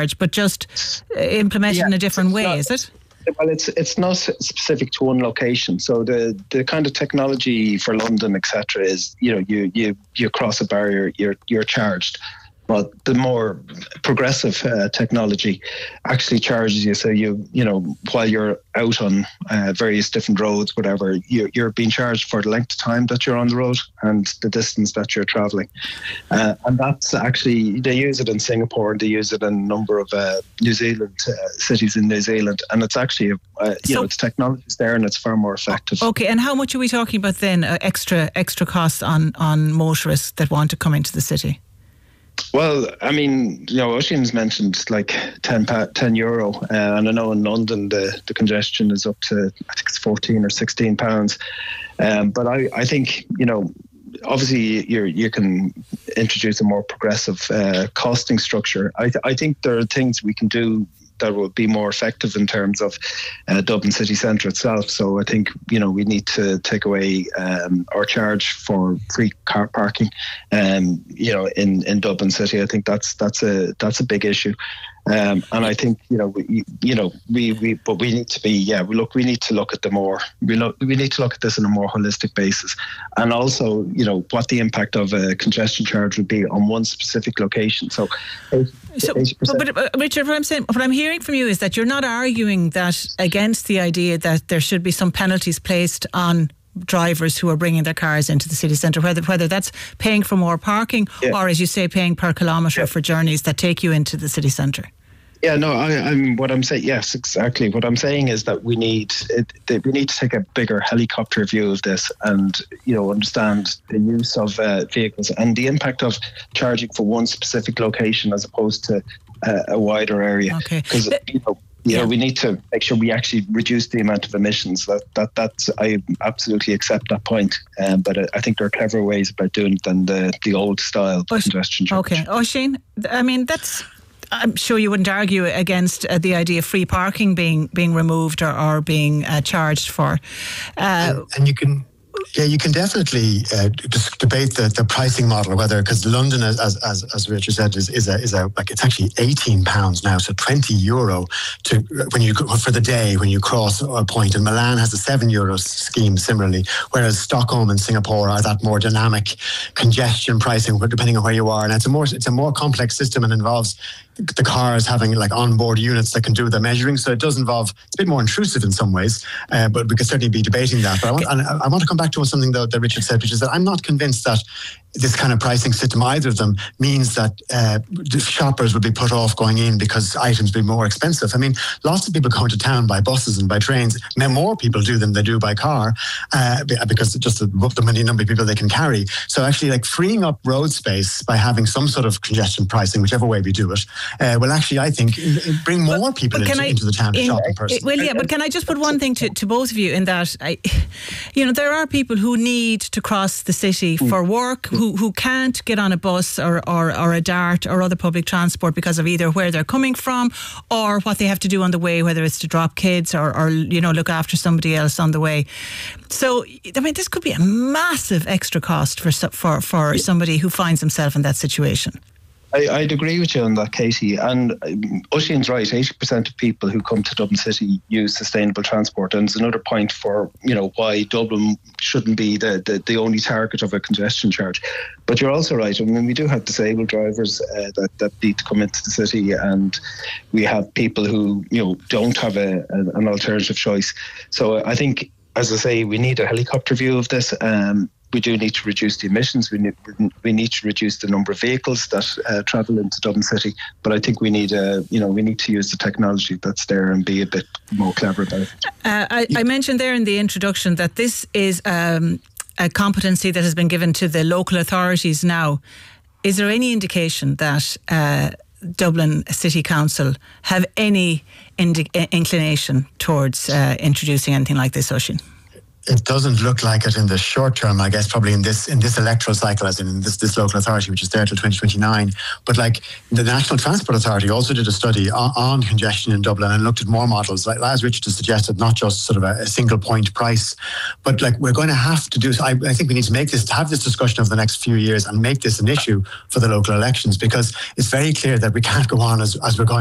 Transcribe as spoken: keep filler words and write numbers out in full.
charge, but just uh, implemented yeah, in a different way, not, is it? Well, it's it's not specific to one location. So the, the kind of technology for London, et cetera, is you know you you you cross a barrier, you're you're charged. But the more progressive uh, technology actually charges you. So you, you know, while you're out on uh, various different roads, whatever, you're, you're being charged for the length of time that you're on the road and the distance that you're travelling. Uh, and that's actually, they use it in Singapore and they use it in a number of uh, New Zealand uh, cities in New Zealand. And it's actually, uh, you so, know, it's technology's there and it's far more effective. Okay, and how much are we talking about then? Uh, extra extra costs on, on motorists that want to come into the city? Well, I mean, you know, Oisín's mentioned like ten, ten euro, uh, and I know in London the, the congestion is up to, I think it's fourteen or sixteen pounds. Um, but I, I think, you know, obviously you you can introduce a more progressive uh, costing structure. I, th- I think there are things we can do that will be more effective in terms of uh, Dublin city centre itself. So I think, you know, we need to take away um, our charge for free car parking, um, you know, in, in Dublin city. I think that's that's a that's a big issue. Um, and I think, you know, we, you know, we, we, but we need to be, yeah, we look, we need to look at the more, we look, we need to look at this on a more holistic basis. And also, you know, what the impact of a congestion charge would be on one specific location. So, so but, but Richard, what I'm saying, what I'm hearing from you is that you're not arguing that against the idea that there should be some penalties placed on drivers who are bringing their cars into the city centre, whether whether that's paying for more parking yeah. or, as you say, paying per kilometre yeah. for journeys that take you into the city centre. Yeah, no, I, I'm. What I'm saying, yes, exactly. What I'm saying is that we need it, that we need to take a bigger helicopter view of this, and you know, understand the use of uh, vehicles and the impact of charging for one specific location as opposed to uh, a wider area. Okay, because you know. You know, yeah. we need to make sure we actually reduce the amount of emissions. That that that's I absolutely accept that point. Um, but I, I think there are clever ways about doing it than the the old style Oisin, congestion charge. Okay, Oisín, I mean that's. I'm sure you wouldn't argue against uh, the idea of free parking being being removed or, or being uh, charged for. Uh, and, and you can. Yeah, you can definitely uh, just debate the, the pricing model, whether, because London, as as as Richard said, is is a is a like it's actually eighteen pounds now, so twenty euro to when you for the day when you cross a point. And Milan has a seven euro scheme similarly, whereas Stockholm and Singapore are that more dynamic congestion pricing, depending on where you are. And it's a more it's a more complex system and involves the cars having like onboard units that can do the measuring. So it does involve, it's a bit more intrusive in some ways, uh, but we could certainly be debating that. But I want, and I want to come back to something that, that Richard said, which is that I'm not convinced that this kind of pricing system, either of them, means that uh, the shoppers would be put off going in because items would be more expensive. I mean, lots of people go into town by buses and by trains. More people do than they do by car uh, because just the, the many number of people they can carry. So actually, like freeing up road space by having some sort of congestion pricing, whichever way we do it, uh, will actually, I think, bring more but, people but into, I, into the town to in, shop in person. Well, yeah, but can I just put one thing to, to both of you in that, I, you know, there are people who need to cross the city for work, who Who, who can't get on a bus or, or, or a DART or other public transport because of either where they're coming from or what they have to do on the way, whether it's to drop kids or, or you know, look after somebody else on the way. So, I mean, this could be a massive extra cost for for, for somebody who finds himself in that situation. I, I'd agree with you on that, Katie. And um, Oisín's right, eighty percent of people who come to Dublin City use sustainable transport. And it's another point for, you know, why Dublin shouldn't be the, the, the only target of a congestion charge. But you're also right. I mean, we do have disabled drivers uh, that, that need to come into the city, and we have people who, you know, don't have a, a, an alternative choice. So I think, as I say, we need a helicopter view of this. Um, We do need to reduce the emissions. We need we need to reduce the number of vehicles that uh, travel into Dublin City. But I think we need a you know we need to use the technology that's there and be a bit more clever about it. Uh, I, I mentioned there in the introduction that this is um, a competency that has been given to the local authorities now. Is there any indication that uh, Dublin City Council have any indi- inclination towards uh, introducing anything like this, Oisín? It doesn't look like it in the short term, I guess, probably in this in this electoral cycle, as in this, this local authority, which is there till twenty twenty-nine. But like the National Transport Authority also did a study on, on congestion in Dublin and looked at more models, like as Richard has suggested, not just sort of a, a single point price, but like we're going to have to do, I, I think we need to make this, to have this discussion over the next few years and make this an issue for the local elections, because it's very clear that we can't go on as, as we're going